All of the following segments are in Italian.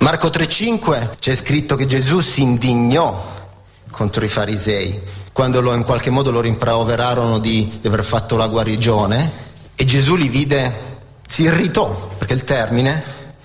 Marco 3,5 c'è scritto che Gesù si indignò contro i farisei quando in qualche modo lo rimproverarono di aver fatto la guarigione, e Gesù li vide, si irritò, perché il termine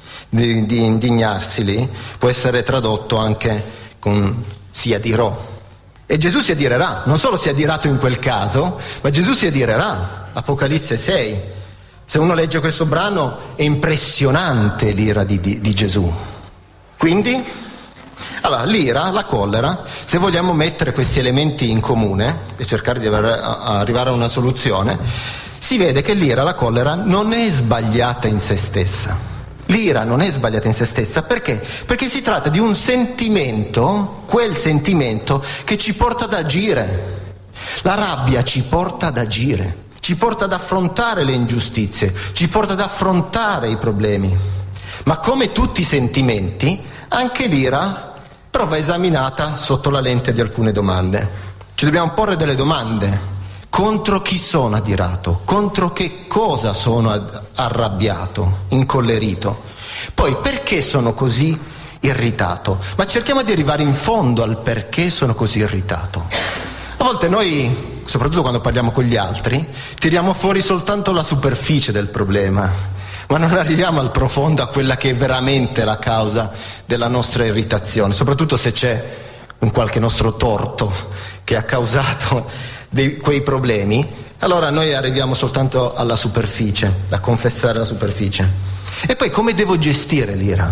di indignarsi lì può essere tradotto anche con si adirò. E Gesù si adirerà, non solo si è adirato in quel caso, ma Gesù si adirerà. Apocalisse 6. Se uno legge questo brano è impressionante l'ira di Gesù. Quindi, allora, l'ira, la collera, se vogliamo mettere questi elementi in comune e cercare di arrivare a una soluzione, si vede che l'ira, la collera, non è sbagliata in se stessa. L'ira non è sbagliata in se stessa, perché? Perché si tratta di un sentimento, quel sentimento che ci porta ad agire. La rabbia ci porta ad agire, ci porta ad affrontare le ingiustizie, ci porta ad affrontare i problemi. Ma come tutti i sentimenti, anche l'ira però va esaminata sotto la lente di alcune domande. Ci dobbiamo porre delle domande. Contro chi sono adirato? Contro che cosa sono arrabbiato, incollerito? Poi perché sono così irritato? Ma cerchiamo di arrivare in fondo al perché sono così irritato. A volte noi, soprattutto quando parliamo con gli altri, tiriamo fuori soltanto la superficie del problema, ma non arriviamo al profondo, a quella che è veramente la causa della nostra irritazione, soprattutto se c'è un qualche nostro torto che ha causato quei problemi. Allora noi arriviamo soltanto alla superficie, a confessare la superficie. E poi come devo gestire l'ira?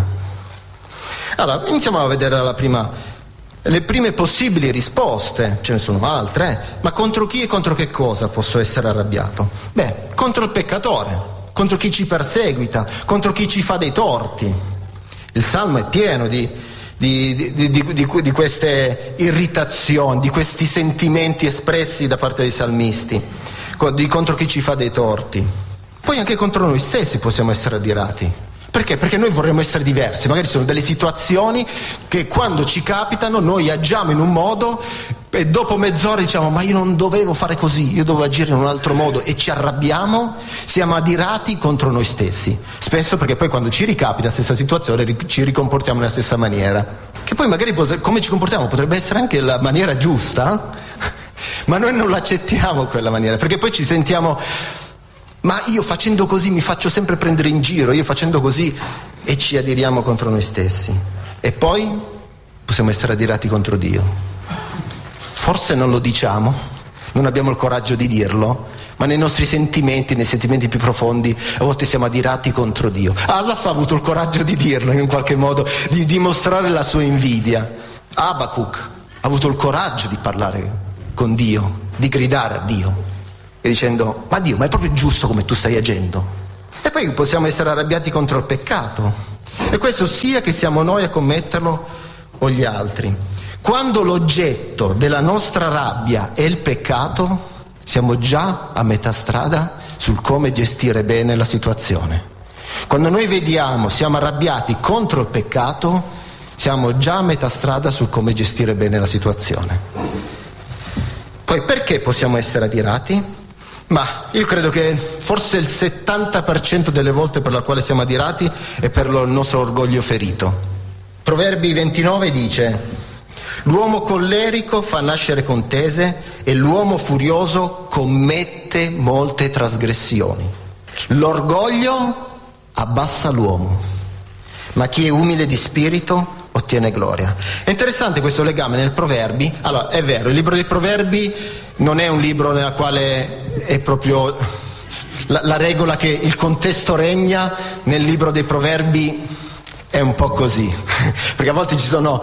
Allora, iniziamo a vedere le prime possibili risposte, ce ne sono altre, ma contro chi e contro che cosa posso essere arrabbiato? Beh, contro il peccatore, contro chi ci perseguita, contro chi ci fa dei torti. Il Salmo è pieno di queste irritazioni, di questi sentimenti espressi da parte dei salmisti, contro chi ci fa dei torti. Poi anche contro noi stessi possiamo essere adirati. Perché? Perché noi vorremmo essere diversi. Magari ci sono delle situazioni che quando ci capitano noi agiamo in un modo e dopo mezz'ora diciamo ma io non dovevo fare così, io dovevo agire in un altro modo, e ci arrabbiamo, siamo adirati contro noi stessi. Spesso perché poi quando ci ricapita la stessa situazione ci ricomportiamo nella stessa maniera. Che poi magari come ci comportiamo potrebbe essere anche la maniera giusta, ma noi non l'accettiamo quella maniera, perché poi ci sentiamo ma io facendo così mi faccio sempre prendere in giro, io facendo così, e ci adiriamo contro noi stessi. E poi possiamo essere adirati contro Dio. Forse non lo diciamo, non abbiamo il coraggio di dirlo, ma nei nostri sentimenti, nei sentimenti più profondi, a volte siamo adirati contro Dio. Asaf ha avuto il coraggio di dirlo in qualche modo, di dimostrare la sua invidia. Abacuc ha avuto il coraggio di parlare con Dio, di gridare a Dio, e dicendo ma Dio, ma è proprio giusto come tu stai agendo? E poi possiamo essere arrabbiati contro il peccato, e questo sia che siamo noi a commetterlo o gli altri. Quando l'oggetto della nostra rabbia è il peccato, siamo già a metà strada sul come gestire bene la situazione. Quando noi siamo arrabbiati contro il peccato, siamo già a metà strada sul come gestire bene la situazione. Poi perché possiamo essere adirati? Ma io credo che forse il 70% delle volte per la quale siamo adirati è per il nostro orgoglio ferito. Proverbi 29 dice: l'uomo collerico fa nascere contese e l'uomo furioso commette molte trasgressioni. L'orgoglio abbassa l'uomo, ma chi è umile di spirito ottiene gloria. È interessante questo legame nel Proverbi. Allora, è vero, il libro dei Proverbi non è un libro nella quale è proprio la regola che il contesto regna. Nel libro dei Proverbi è un po' così, perché a volte ci sono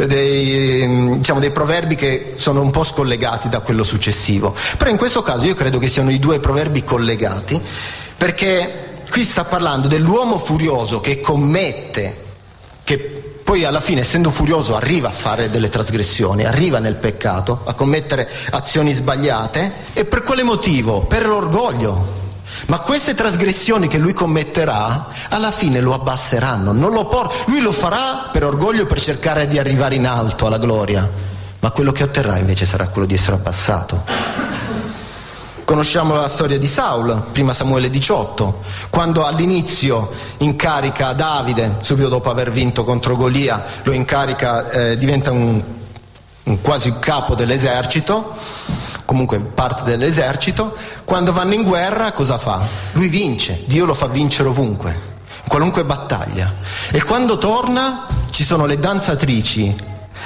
dei proverbi che sono un po' scollegati da quello successivo, però in questo caso io credo che siano i due proverbi collegati, perché qui sta parlando dell'uomo furioso che commette, che poi alla fine, essendo furioso, arriva a fare delle trasgressioni, arriva nel peccato, a commettere azioni sbagliate. E per quale motivo? Per l'orgoglio. Ma queste trasgressioni che lui commetterà, alla fine lo abbasseranno. Lui lo farà per orgoglio, per cercare di arrivare in alto alla gloria, ma quello che otterrà invece sarà quello di essere abbassato. Conosciamo la storia di Saul, prima Samuele 18, quando all'inizio incarica Davide, subito dopo aver vinto contro Golia, lo incarica, diventa quasi capo dell'esercito, comunque parte dell'esercito. Quando vanno in guerra cosa fa? Lui vince, Dio lo fa vincere ovunque, in qualunque battaglia. E quando torna ci sono le danzatrici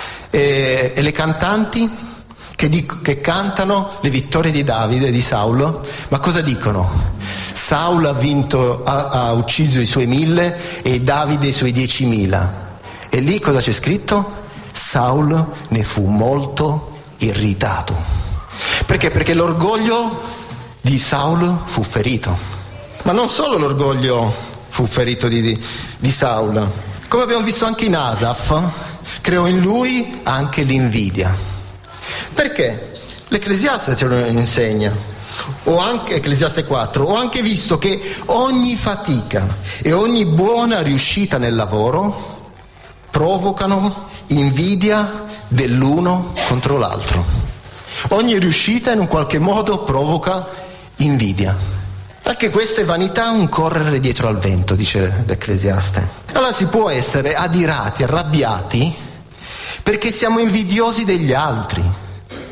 e le cantanti che cantano le vittorie di Davide, di Saulo. Ma cosa dicono? Saul ha ucciso i suoi 1000 e Davide i suoi 10.000. E lì cosa c'è scritto? Saul ne fu molto irritato. Perché? Perché l'orgoglio di Saul fu ferito. Ma non solo l'orgoglio fu ferito di Saul. Come abbiamo visto anche in Asaf, creò in lui anche l'invidia. Perché? L'Ecclesiaste ce lo insegna, o anche Ecclesiaste 4, ho anche visto che ogni fatica e ogni buona riuscita nel lavoro provocano invidia dell'uno contro l'altro. Ogni riuscita in un qualche modo provoca invidia. Anche questa è vanità, un correre dietro al vento, dice l'Ecclesiaste. Allora si può essere adirati, arrabbiati, perché siamo invidiosi degli altri.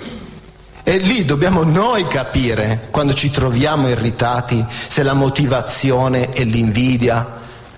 E lì dobbiamo noi capire, quando ci troviamo irritati, se la motivazione è l'invidia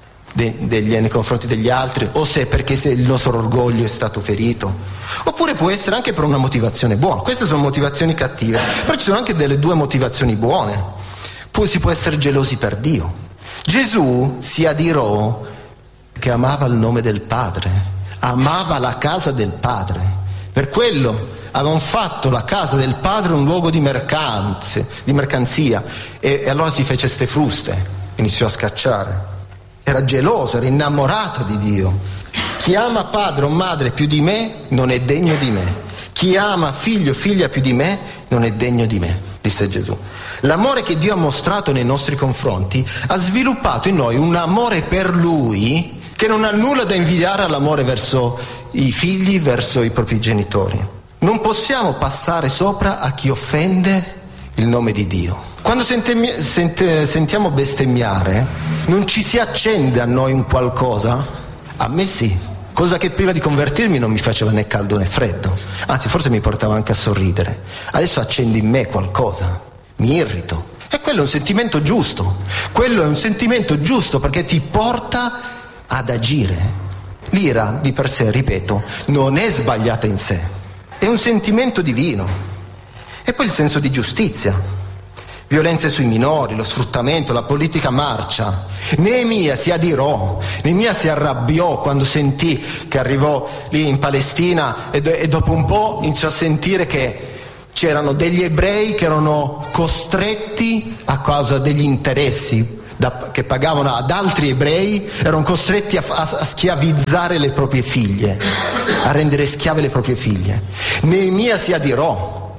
nei confronti degli altri, o se è perché il nostro orgoglio è stato ferito. Oppure può essere anche per una motivazione buona. Queste sono motivazioni cattive, però ci sono anche delle due motivazioni buone. Poi si può essere gelosi per Dio. Gesù si adirò che amava il nome del Padre, amava la casa del Padre. Per quello avevano fatto la casa del Padre un luogo di mercanzia, e allora si fece ste fruste, iniziò a scacciare. Era geloso, era innamorato di Dio. Chi ama padre o madre più di me non è degno di me. Chi ama figlio o figlia più di me non è degno di me, disse Gesù. L'amore che Dio ha mostrato nei nostri confronti ha sviluppato in noi un amore per Lui che non ha nulla da invidiare all'amore verso i figli, verso i propri genitori. Non possiamo passare sopra a chi offende il nome di Dio. Quando sentiamo bestemmiare, non ci si accende a noi un qualcosa? A me sì. Cosa che prima di convertirmi non mi faceva né caldo né freddo. Anzi, forse mi portava anche a sorridere. Adesso accende in me qualcosa. Mi irrito. E quello è un sentimento giusto. Quello è un sentimento giusto perché ti porta ad agire. L'ira di per sé, ripeto, non è sbagliata in sé. È un sentimento divino. E poi il senso di giustizia. Violenze sui minori, lo sfruttamento, la politica marcia. Neemia si adirò, Neemia si arrabbiò quando sentì che arrivò lì in Palestina e dopo un po' iniziò a sentire che c'erano degli ebrei che erano costretti a causa degli interessi che pagavano ad altri ebrei, erano costretti a schiavizzare le proprie figlie, a rendere schiave le proprie figlie. Neemia si adirò,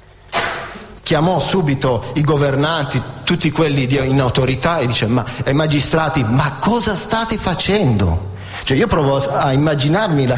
chiamò subito i governanti, tutti quelli in autorità, e dice: ai magistrati, ma cosa state facendo? Cioè io provo a immaginarmi